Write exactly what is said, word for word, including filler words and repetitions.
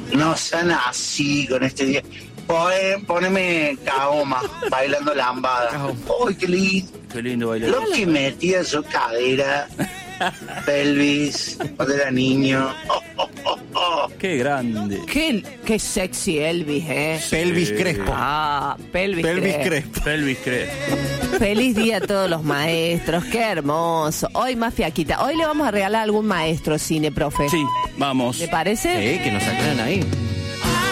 no sean así con este día. Pone- Poneme Kaoma bailando lambada. ¡Ay, qué lindo! Qué lindo bailar. Lo que metía su cadera, pelvis, cuando era niño. Oh, oh, oh, oh. Qué grande. Qué, qué sexy Elvis, ¿eh? Pelvis Crespo. Ah, Pelvis, Pelvis Crespo. Crespo. Pelvis Crespo. Feliz día a todos los maestros, qué hermoso. Hoy más fiaquita. Hoy le vamos a regalar a algún maestro cine, profe. Sí, vamos. ¿Le parece? Sí, que nos aclaran ahí.